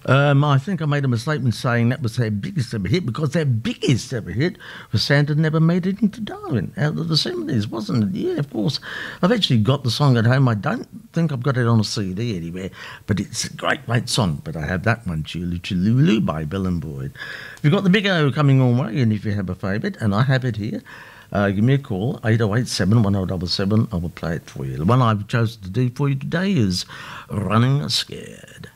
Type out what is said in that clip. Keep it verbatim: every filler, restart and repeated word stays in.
Um, I think I made a mistake in saying that was their biggest ever hit because their biggest ever hit was Santa Never Made It Into Darwin out of the seventies, wasn't it? Yeah, of course. I've actually got the song at home. I don't think I've got it on a C D anywhere, but it's a great, great song. But I have that one, Chulu Chululu by Bill and Boyd. We've got the Big O coming on way, and if you have a favourite, and I have it here, uh, give me a call, eight oh eight seven one oh seven seven. I will play it for you. The one I've chosen to do for you today is Running Scared.